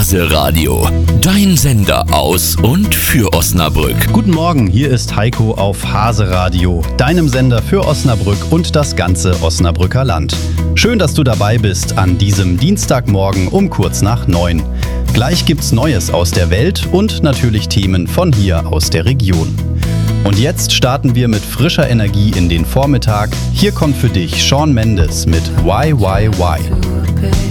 Hase Radio, dein Sender aus und für Osnabrück. Guten Morgen, hier ist Heiko auf Hase Radio, deinem Sender für Osnabrück und das ganze Osnabrücker Land. Schön, dass du dabei bist an diesem Dienstagmorgen um kurz nach 9. Gleich gibt's Neues aus der Welt und natürlich Themen von hier aus der Region. Und jetzt starten wir mit frischer Energie in den Vormittag. Hier kommt für dich Shawn Mendes mit Why, Why, Why.